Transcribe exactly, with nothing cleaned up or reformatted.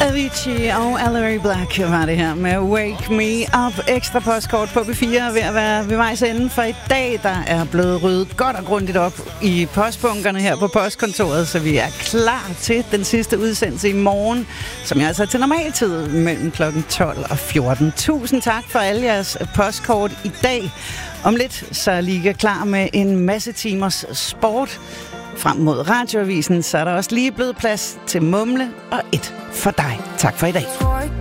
Avicii og Ellery Black var det her med Wake Me Up. Ekstra postkort på B fire ved at være ved vejs ende for i dag. Der er blevet ryddet godt og grundigt op i postbunkerne her på postkontoret, så vi er klar til den sidste udsendelse i morgen, som jeg altså er til normaltid mellem klokken tolv og fjorten. Tusind tak for alle jeres postkort i dag. Om lidt så er Liga klar med en masse timers sport. Frem mod radioavisen, så er der også lige blevet plads til Mumle og et for dig. Tak for i dag.